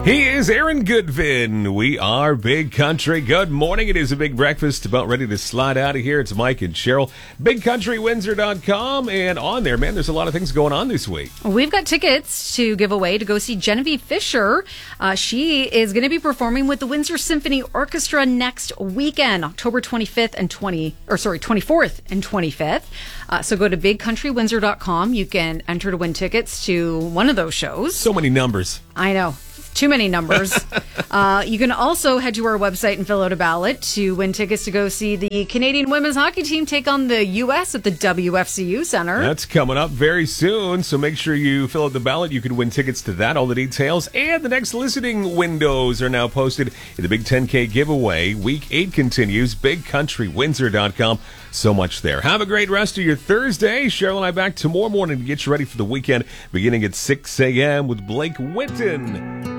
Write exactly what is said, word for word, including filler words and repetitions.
He is Aaron Goodvin. We are Big Country. Good morning. It is a big breakfast. About ready to slide out of here. It's Mike and Cheryl. big country windsor dot com. And on there, man, there's a lot of things going on this week. We've got tickets to give away to go see Genevieve Fisher. Uh, she is going to be performing with the Windsor Symphony Orchestra next weekend, October twenty-fifth and twenty, or sorry, twenty-fourth and twenty-fifth. Uh, so go to big country windsor dot com. You can enter to win tickets to one of those shows. So many numbers. I know. Too many numbers. uh, you can also head to our website and fill out a ballot to win tickets to go see the Canadian women's hockey team take on the U S at the W F C U Center. That's coming up very soon, so make sure you fill out the ballot. You can win tickets to that, all the details. And the next listening windows are now posted in the Big ten K giveaway. Week eight continues, big country windsor dot com. So much there. Have a great rest of your Thursday. Cheryl and I back tomorrow morning to get you ready for the weekend, beginning at six a.m. with Blake Winton.